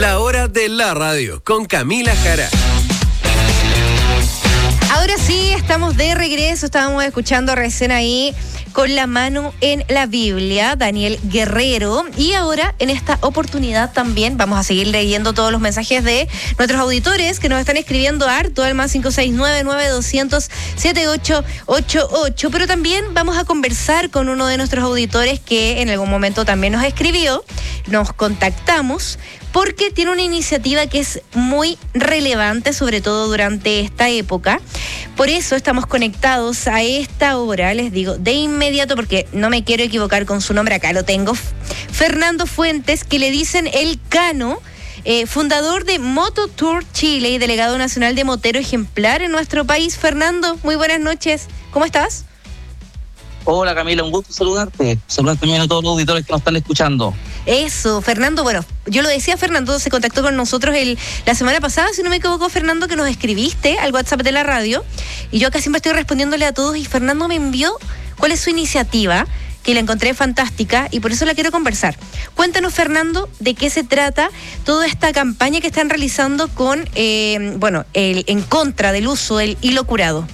La hora de la radio con Camila Jara. Ahora sí, estamos de regreso. Estábamos escuchando recién ahí Con la mano en la Biblia, Daniel Guerrero. Y ahora, en esta oportunidad también, vamos a seguir leyendo todos los mensajes de nuestros auditores que nos están escribiendo harto al más 569-9200-7888. Pero también vamos a conversar con uno de nuestros auditores que en algún momento también nos escribió. Nos contactamos porque tiene una iniciativa que es muy relevante, sobre todo durante esta época. Por eso estamos conectados a esta hora, les digo, de inmediato, porque no me quiero equivocar con su nombre, acá lo tengo, Fernando Fuentes, que le dicen el Cano, fundador de Moto Tour Chile y delegado nacional de motero ejemplar en nuestro país. Fernando, muy buenas noches, ¿cómo estás? Hola Camila, un gusto saludarte. Saludar también a todos los auditores que nos están escuchando. Eso, Fernando, bueno, yo lo decía, Fernando se contactó con nosotros la semana pasada, si no me equivoco, Fernando, que nos escribiste al WhatsApp de la radio, y yo acá siempre estoy respondiéndole a todos, y Fernando me envió cuál es su iniciativa, que la encontré fantástica, y por eso la quiero conversar. Cuéntanos, Fernando, de qué se trata toda esta campaña que están realizando con, en contra del uso del hilo curado.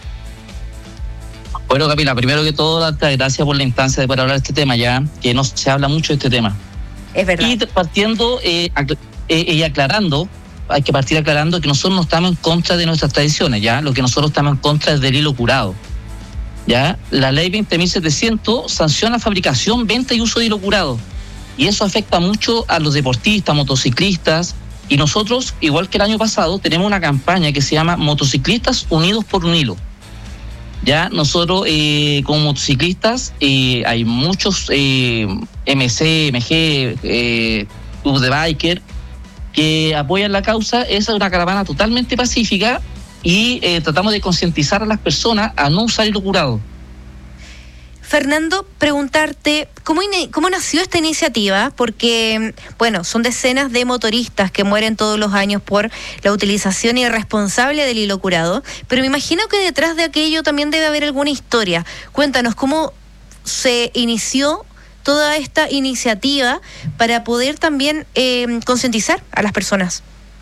Bueno, Camila, primero que todo, darte gracias por la instancia de poder hablar de este tema, ya que no se habla mucho de este tema. Es verdad. Y partiendo y aclarando, hay que partir aclarando que nosotros no estamos en contra de nuestras tradiciones, ya. Lo que nosotros estamos en contra es del hilo curado, ya. La ley 20.700 sanciona fabricación, venta y uso de hilo curado. Y eso afecta mucho a los deportistas, motociclistas. Y nosotros, igual que el año pasado, tenemos una campaña que se llama Motociclistas Unidos por un Hilo. Ya nosotros como motociclistas hay muchos MC, MG, Club de Biker que apoyan la causa. Esa es una caravana totalmente pacífica y tratamos de concientizar a las personas a no usar hilo curado. Fernando, preguntarte, ¿cómo nació esta iniciativa? Porque, bueno, son decenas de motoristas que mueren todos los años por la utilización irresponsable del hilo curado, pero me imagino que detrás de aquello también debe haber alguna historia. Cuéntanos, ¿cómo se inició toda esta iniciativa para poder también concientizar a las personas?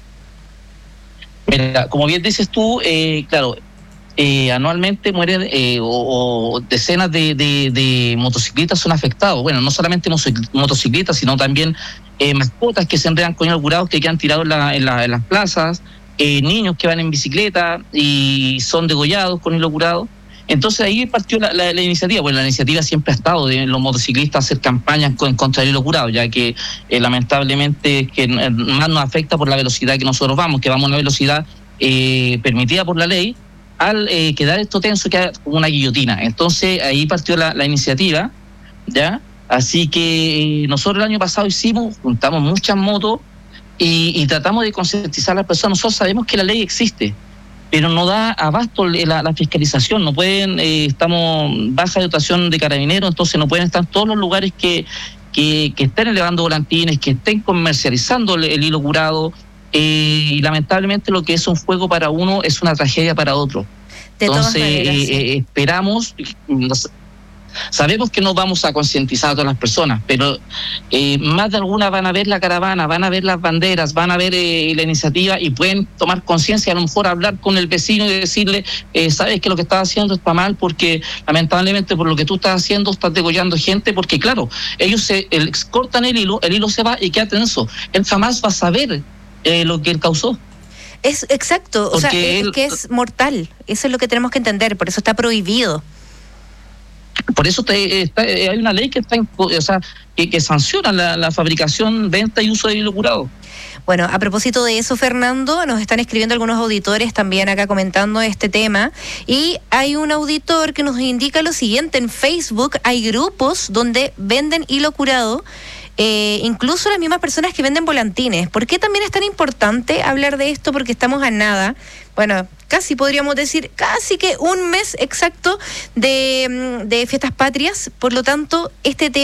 Mira, como bien dices tú, claro, anualmente mueren o decenas de motociclistas son afectados. Bueno, no solamente motociclistas, sino también mascotas que se enredan con hilo curado, que quedan tirados en las plazas, niños que van en bicicleta y son degollados con hilo curado. Entonces ahí partió la iniciativa. Bueno, la iniciativa siempre ha estado de los motociclistas hacer campañas contra el hilo curado, ya que lamentablemente que más nos afecta por la velocidad que nosotros vamos, que vamos a una velocidad permitida por la ley. Al quedar esto tenso, queda como una guillotina. Entonces ahí partió la iniciativa, ¿ya? Así que nosotros el año pasado juntamos muchas motos y tratamos de concientizar a las personas. Nosotros sabemos que la ley existe, pero no da abasto la fiscalización. No pueden, estamos baja dotación de carabineros, entonces no pueden estar en todos los lugares que estén elevando volantines, que estén comercializando el hilo curado. Y lamentablemente lo que es un fuego para uno es una tragedia para otro. Entonces esperamos, sabemos que no vamos a concientizar a todas las personas, pero más de alguna van a ver la caravana, van a ver las banderas, van a ver la iniciativa y pueden tomar conciencia, a lo mejor hablar con el vecino y decirle, sabes que lo que estás haciendo está mal, porque lamentablemente por lo que tú estás haciendo estás degollando gente, porque claro, ellos cortan el hilo se va y queda tenso. Él jamás va a saber lo que él causó. Es exacto, o sea, es que es mortal. Eso es lo que tenemos que entender, por eso está prohibido. Por eso hay una ley que que sanciona la fabricación, venta y uso de hilo curado. Bueno, a propósito de eso, Fernando, nos están escribiendo algunos auditores también acá comentando este tema, y hay un auditor que nos indica lo siguiente: en Facebook hay grupos donde venden hilo curado, incluso las mismas personas que venden volantines. ¿Por qué también es tan importante hablar de esto? Porque estamos a nada, bueno, casi podríamos decir, casi que un mes exacto de fiestas patrias, por lo tanto, este tema